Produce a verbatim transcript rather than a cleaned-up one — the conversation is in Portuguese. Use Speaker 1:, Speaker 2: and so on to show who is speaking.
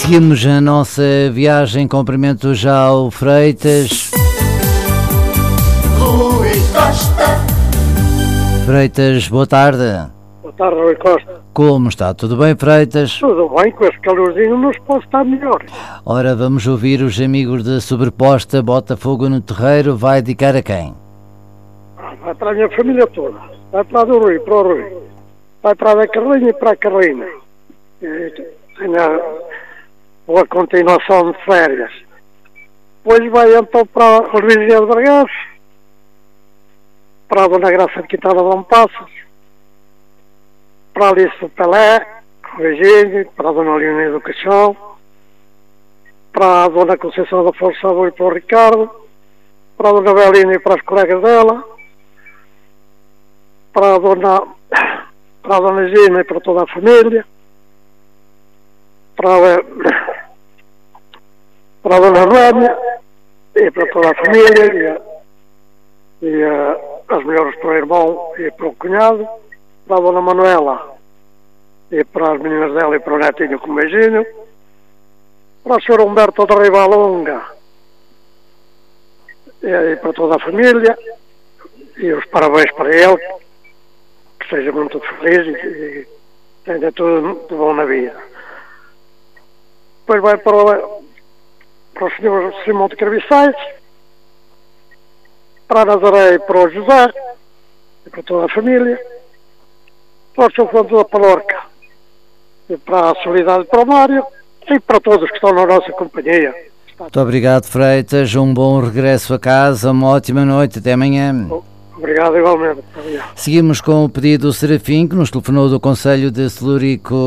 Speaker 1: Seguimos a nossa viagem, cumprimento já ao Freitas.
Speaker 2: Rui Costa.
Speaker 1: Freitas, boa tarde.
Speaker 3: Boa tarde, Rui Costa.
Speaker 1: Como está? Tudo bem, Freitas?
Speaker 3: Tudo bem, com esse calorzinho não se pode estar melhor.
Speaker 1: Ora, vamos ouvir os amigos de Sobreposta. Botafogo no Terreiro vai dedicar a quem?
Speaker 3: Vai para a minha família toda. Vai para a do Rui, para o Rui. Vai para a da Carlinha e para a Carlina. Tenho a boa continuação de férias. Depois vai então para o Luís de Bargás, para a Dona Graça de Quintana de Dom Passos, para a Alice do Pelé, com o beijinho, para a Dona Leonina do Caixão, para a Dona Conceição da Força e para o Ricardo, para a Dona Belina e para as colegas dela, para a Dona, para a Dona Gina e para toda a família, para a, para a Dona Rânia e para toda a família, e, a, e a, as melhores para o irmão e para o cunhado, para a Dona Manuela e para as meninas dela e para o netinho com um beijinho, para o senhor Humberto de Rivalonga e, e para toda a família, e os parabéns para ele, que seja muito feliz e, e tenha tudo de bom na vida. Depois vai para o, para o senhor Simão de Carviçais, para a Nazaré e para o José e para toda a família, para o senhor Fernando da Palorca e para a Solidade para o Mário e para todos que estão na nossa companhia.
Speaker 1: Muito obrigado, Freitas. Um bom regresso a casa, uma ótima noite. Até amanhã.
Speaker 3: Obrigado, igualmente. Obrigado.
Speaker 1: Seguimos com o pedido do Serafim, que nos telefonou do Conselho de Celurico.